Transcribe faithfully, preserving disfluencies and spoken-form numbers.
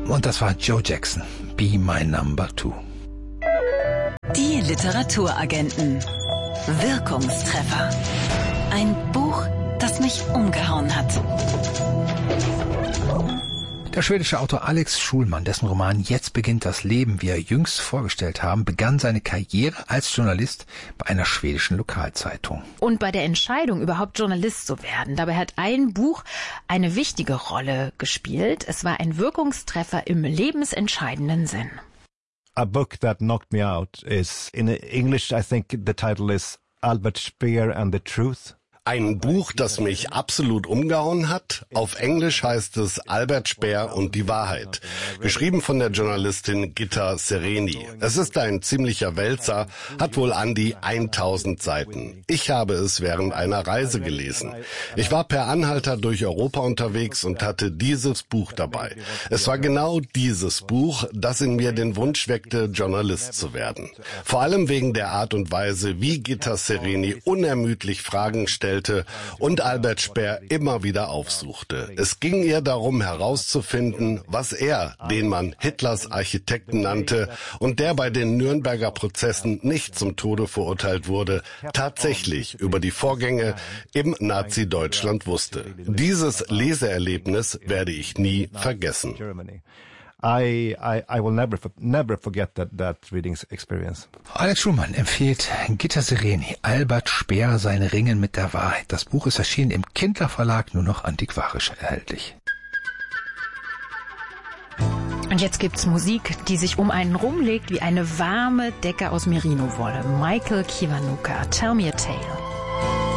Und das war Joe Jackson, Be My Number Two. Die Literaturagenten. Wirkungstreffer. Ein Buch, das mich umgehauen hat. Der schwedische Autor Alex Schulman, dessen Roman Jetzt beginnt das Leben, wie wir jüngst vorgestellt haben, begann seine Karriere als Journalist bei einer schwedischen Lokalzeitung. Und bei der Entscheidung, überhaupt Journalist zu werden, dabei hat ein Buch eine wichtige Rolle gespielt. Es war ein Wirkungstreffer im lebensentscheidenden Sinn. A book that knocked me out is, in English, I think the title is Albert Speer and the Truth. Ein Buch, das mich absolut umgehauen hat. Auf Englisch heißt es Albert Speer und die Wahrheit. Geschrieben von der Journalistin Gitta Sereni. Es ist ein ziemlicher Wälzer, hat wohl an die tausend Seiten. Ich habe es während einer Reise gelesen. Ich war per Anhalter durch Europa unterwegs und hatte dieses Buch dabei. Es war genau dieses Buch, das in mir den Wunsch weckte, Journalist zu werden. Vor allem wegen der Art und Weise, wie Gitta Sereni unermüdlich Fragen stellte und Albert Speer immer wieder aufsuchte. Es ging ihr darum herauszufinden, was er, den man Hitlers Architekten nannte und der bei den Nürnberger Prozessen nicht zum Tode verurteilt wurde, tatsächlich über die Vorgänge im Nazi-Deutschland wusste. Dieses Leseerlebnis werde ich nie vergessen. I, I, I will never, never forget that, that reading experience. Alex Schulman empfiehlt Gitta Sereni, Albert Speer, sein Ringen mit der Wahrheit. Das Buch ist erschienen im Kindler Verlag, nur noch antiquarisch erhältlich. Und jetzt gibt's Musik, die sich um einen rumlegt wie eine warme Decke aus Merino-Wolle. Michael Kiwanuka, Tell Me a Tale.